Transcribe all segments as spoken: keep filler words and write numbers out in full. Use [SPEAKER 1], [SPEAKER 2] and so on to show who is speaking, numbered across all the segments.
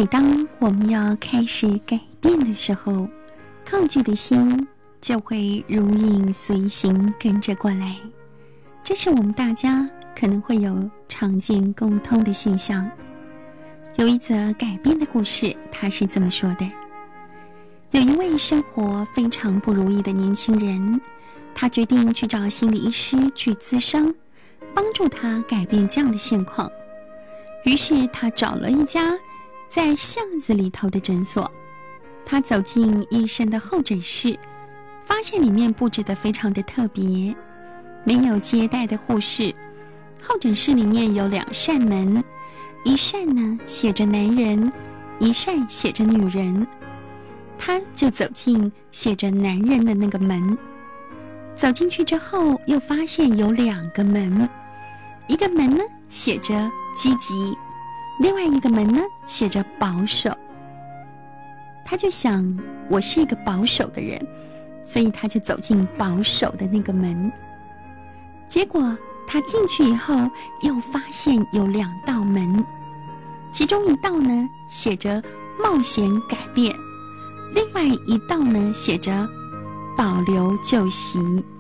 [SPEAKER 1] 每当我们要开始改变的时候，抗拒的心就会如影随形跟着过来。这是我们大家可能会有常见共通的现象。有一则改变的故事，他是这么说的：有一位生活非常不如意的年轻人，他决定去找心理医师去咨商，帮助他改变这样的现况。于是他找了一家在巷子里头的诊所。他走进医生的候诊室，发现里面布置得非常的特别，没有接待的护士。候诊室里面有两扇门，一扇呢写着男人，一扇写着女人。他就走进写着男人的那个门。走进去之后，又发现有两个门，一个门呢写着积极，另外一个门呢写着保守。他就想，我是一个保守的人，所以他就走进保守的那个门。结果他进去以后，又发现有两道门，其中一道呢写着冒险改变，另外一道呢写着保留旧习。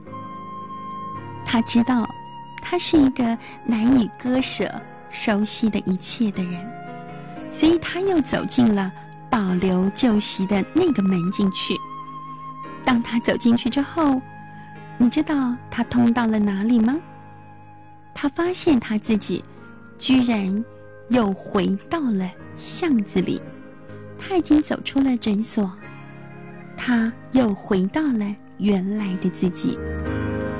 [SPEAKER 1] 他知道他是一个难以割舍熟悉的一切的人，所以他又走进了保留旧习的那个门进去。当他走进去之后，你知道他通到了哪里吗？他发现他自己居然又回到了巷子里。他已经走出了诊所，他又回到了原来的自己。